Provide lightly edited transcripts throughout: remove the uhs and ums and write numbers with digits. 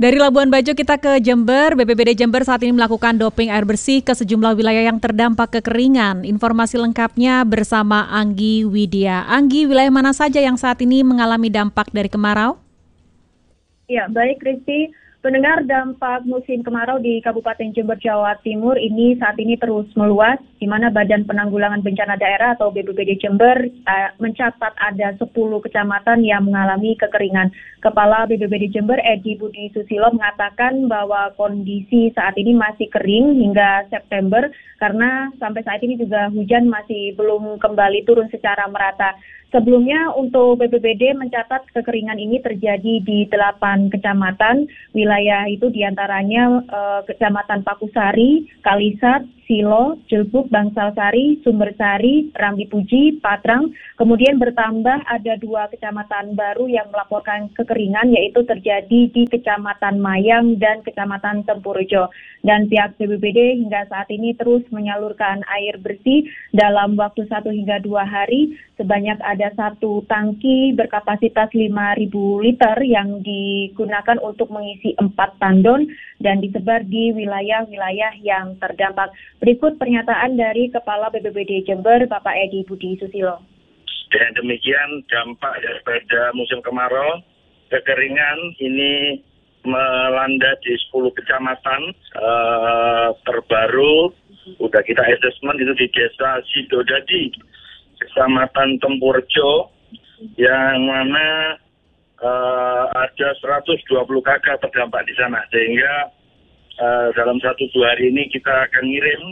Dari Labuan Bajo kita ke Jember. BPBD Jember saat ini melakukan doping air bersih ke sejumlah wilayah yang terdampak kekeringan. Informasi lengkapnya bersama Anggi Widya. Anggi, wilayah mana saja yang saat ini mengalami dampak dari kemarau? Ya, baik Kristi. Pendengar, dampak musim kemarau di Kabupaten Jember, Jawa Timur ini saat ini terus meluas, di mana Badan Penanggulangan Bencana Daerah atau BPBD Jember mencatat ada 10 kecamatan yang mengalami kekeringan. Kepala BPBD Jember, Edi Budi Susilo, mengatakan bahwa kondisi saat ini masih kering hingga September, karena sampai saat ini juga hujan masih belum kembali turun secara merata. Sebelumnya untuk BPBD mencatat kekeringan ini terjadi di 8 kecamatan. Wilayah itu diantaranya Kecamatan Pakusari, Kalisat, Silo, Jelbuk, Bangsalsari, Sumbersari, Rambipuji, Patrang. Kemudian bertambah ada 2 kecamatan baru yang melaporkan kekeringan, yaitu terjadi di Kecamatan Mayang dan Kecamatan Tempurjo. Dan pihak BPBD hingga saat ini terus menyalurkan air bersih dalam waktu 1 hingga 2 hari. Sebanyak ada 1 tangki berkapasitas 5.000 liter yang digunakan untuk mengisi 4 tandon dan disebar di wilayah-wilayah yang terdampak. Berikut pernyataan dari Kepala BPBD Jember, Bapak Edi Budi Susilo. Dan demikian dampak daripada musim kemarau, kekeringan ini melanda di 10 kecamatan terbaru. Udah kita assessment itu di Desa Sidodadi, Kecamatan Tempurjo, yang mana ada 120 kakak terdampak di sana, sehingga dalam 1-2 hari ini kita akan ngirim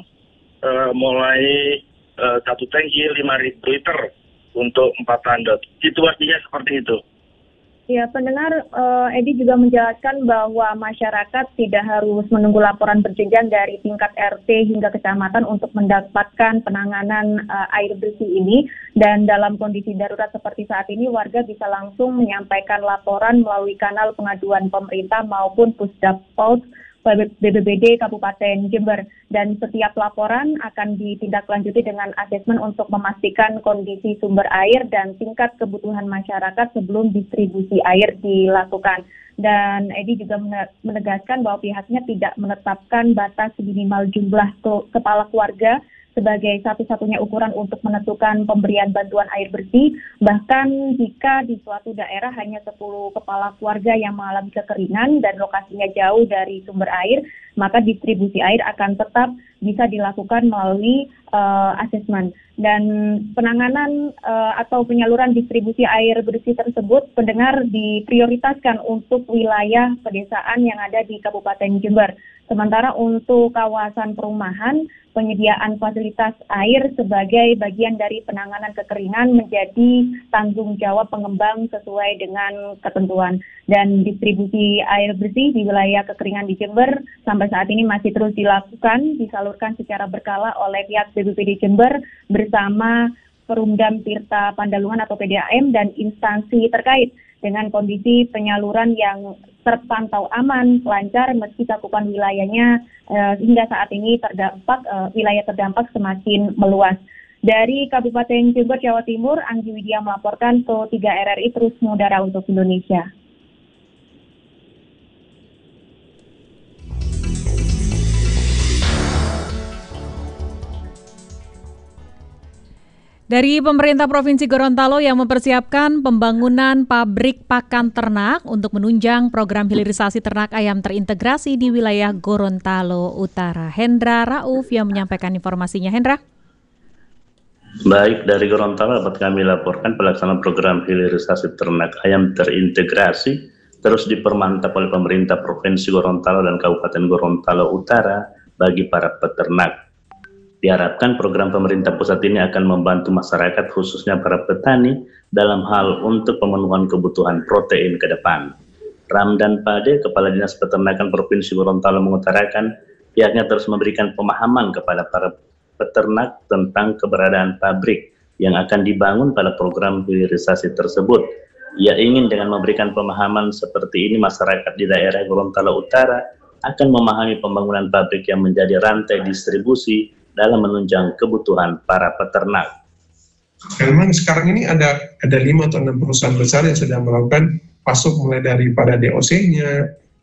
mulai 1 tangki 5.000 liter untuk 4 tandon. Situasinya seperti itu. Ya, pendengar, Edi juga menjelaskan bahwa masyarakat tidak harus menunggu laporan berjenjang dari tingkat RT hingga kecamatan untuk mendapatkan penanganan air bersih ini. Dan dalam kondisi darurat seperti saat ini, warga bisa langsung menyampaikan laporan melalui kanal pengaduan pemerintah maupun Pusdapot BPBD Kabupaten Jember, dan setiap laporan akan ditindaklanjuti dengan asesmen untuk memastikan kondisi sumber air dan tingkat kebutuhan masyarakat sebelum distribusi air dilakukan. Dan Edi juga menegaskan bahwa pihaknya tidak menetapkan batas minimal jumlah kepala keluarga sebagai satu-satunya ukuran untuk menentukan pemberian bantuan air bersih. Bahkan jika di suatu daerah hanya 10 kepala keluarga yang mengalami kekeringan dan lokasinya jauh dari sumber air, maka distribusi air akan tetap bisa dilakukan melalui asesmen. Dan penanganan atau penyaluran distribusi air bersih tersebut, pendengar, diprioritaskan untuk wilayah pedesaan yang ada di Kabupaten Jember. Sementara untuk kawasan perumahan, penyediaan fasilitas air sebagai bagian dari penanganan kekeringan menjadi tanggung jawab pengembang sesuai dengan ketentuan. Dan distribusi air bersih di wilayah kekeringan di Jember sampai saat ini masih terus dilakukan, disalurkan secara berkala oleh pihak BPBD Jember bersama Perumdam Tirta Pandalungan atau PDAM dan instansi terkait, dengan kondisi penyaluran yang terpantau aman, lancar, meski cakupan wilayahnya hingga saat ini wilayah terdampak semakin meluas. Dari Kabupaten Jember, Jawa Timur, Anggi Widya melaporkan ke 3 RRI terus mengudara untuk Indonesia. Dari pemerintah Provinsi Gorontalo yang mempersiapkan pembangunan pabrik pakan ternak untuk menunjang program hilirisasi ternak ayam terintegrasi di wilayah Gorontalo Utara. Hendra Rauf yang menyampaikan informasinya. Hendra. Baik, dari Gorontalo dapat kami laporkan pelaksanaan program hilirisasi ternak ayam terintegrasi terus dipermantap oleh pemerintah Provinsi Gorontalo dan Kabupaten Gorontalo Utara bagi para peternak. Diharapkan program pemerintah pusat ini akan membantu masyarakat, khususnya para petani, dalam hal untuk pemenuhan kebutuhan protein ke depan. Ramdan Pade, Kepala Dinas Peternakan Provinsi Gorontalo, mengutarakan pihaknya terus memberikan pemahaman kepada para peternak tentang keberadaan pabrik yang akan dibangun pada program hilirisasi tersebut. Ia ingin dengan memberikan pemahaman seperti ini, masyarakat di daerah Gorontalo Utara akan memahami pembangunan pabrik yang menjadi rantai distribusi dalam menunjang kebutuhan para peternak. Memang sekarang ini ada 5 atau 6 perusahaan besar yang sudah melakukan pasok mulai daripada DOC-nya,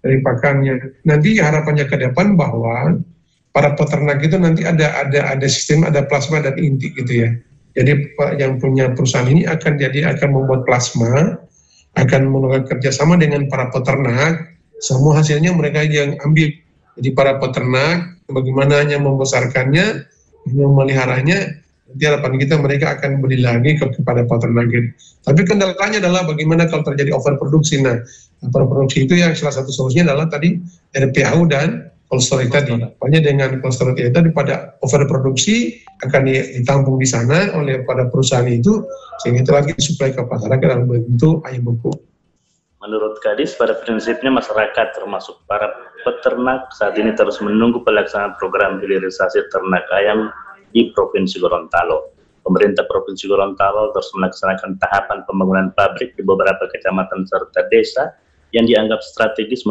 dari pakannya. Nanti harapannya ke depan bahwa para peternak itu nanti ada sistem, ada plasma dan inti gitu ya. Jadi yang punya perusahaan ini akan membuat plasma, akan melakukan kerjasama dengan para peternak, semua hasilnya mereka yang ambil. Jadi para peternak bagaimana hanya membesarkannya, memeliharanya, nanti harapan kita mereka akan beli lagi kepada peternak. Tapi kendalanya adalah bagaimana kalau terjadi overproduksi. Nah, overproduksi itu yang salah satu solusinya adalah tadi RPAU dan cold storage tadi. Pokoknya dengan cold storage itu daripada overproduksi akan ditampung di sana oleh pada perusahaan itu, sehingga itu lagi disuplai ke masyarakat dalam bentuk ayam beku. Menurut Kadis, pada prinsipnya masyarakat termasuk para peternak saat ini terus menunggu pelaksanaan program hilirisasi ternak ayam di Provinsi Gorontalo. Pemerintah Provinsi Gorontalo terus melaksanakan tahapan pembangunan pabrik di beberapa kecamatan serta desa yang dianggap strategis